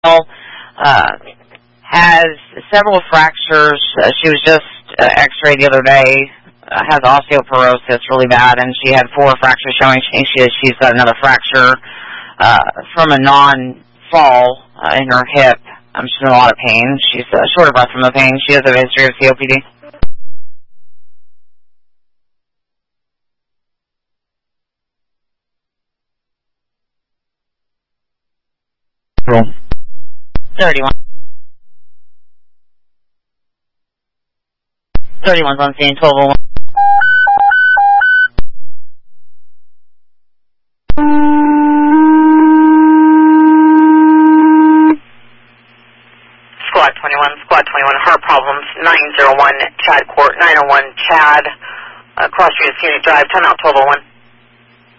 Has several fractures. She was just x-rayed the other day. Has osteoporosis really bad, and she had 4 fractures showing. She's got another fracture from a non-fall in her hip. She's in a lot of pain. She's short of breath from the pain. She has a history of COPD. Roll. 31. 31's on scene, 1201. Squad 21, heart problems, 901 Chad Court, 901 Chad, Cross Street, Scenic Drive, timeout 1201.